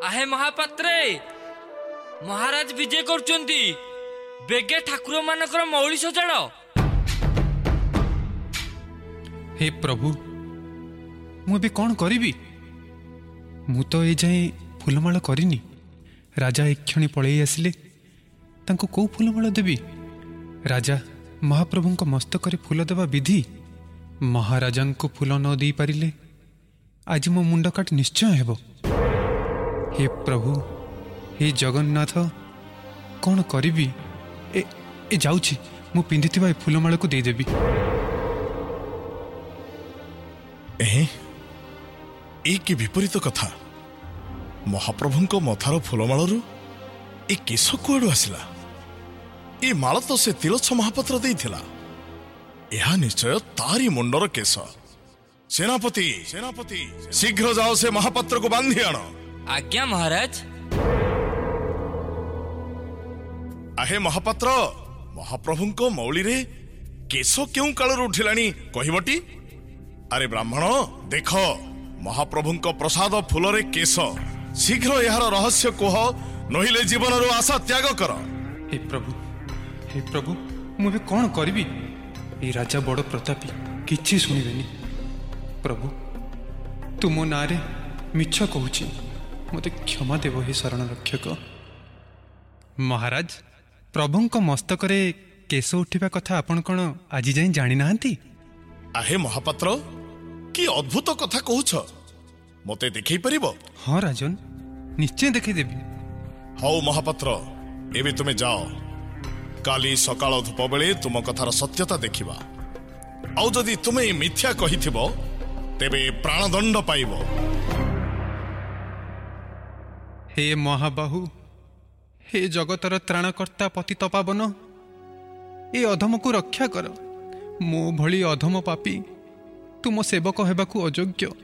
आहे महापात्रे महाराज विजय करचंती बेगे ठाकुर मानकर मौली सजाड़। हे प्रभु मु भी कौन करी मु तो ए जाए फूलमाल करिनी। राजा एक्षणी पलई आसिले तांको को फूलमाल देवी। राजा महाप्रभु को मस्तक फूल देवा विधि। महाराजा को फूल न दे पारिले आज मो मुंड काट निश्चय हेबो। हे प्रभु हे जगन्नाथ कौन करी ए जाउछि मु पिंधिथिबा ए फूलमाल को देदेबी। ए कि विपरीत कथा। महाप्रभुंको मथार फूलमालरू ए केश कुआडू आसिला। ए माल तो से तिलोत्छ महापात्र देइथिला। एहा निश्चय तारी मुंडर केश। सेनापति सेनापति शीघ्र जाओ से महापात्र को बांधी आण। आज्ञा महाराज। आहे महापात्र महाप्रभुंको मौली रे केश क्यों कालरू उठिलानी कहिबटी। अरे ब्राह्मण देख महाप्रभुंको प्रसाद फूलरे केश। शीघ्र यार रहस्य कह नहिले जीवन रो आशा त्याग कर। हे प्रभु मुझे कौन करी। ये राजा बड़ प्रतापी किछि सुनिबेनी। प्रभु तुम नारे मिछ कहूछि मते क्षमा देव हे शरण रक्षक। महाराज प्रभुंको मस्तक रे केश उठिबा कथा आपण कोन आज जाई जानि नाहंती। आहे महापात्र कि अद्भुत कथा कहूछ मते देखै परिबो। हाँ राजन निश्चय देखै देबी। हाउ महापात्र एबे तुमे जाओ। काली सकाळ धूप बेले तुम कथार सत्यता देखिबा। आउ जदि तुमे मिथ्या कहिथिबो तेबे प्राणदंड पाइबो। हे महाबाहु हे जगतर त्राणकर्ता पतित पावन ए अधम को रक्षा कर। मो भली अधम पापी तुम सेवक हेबाकू अयोग्य।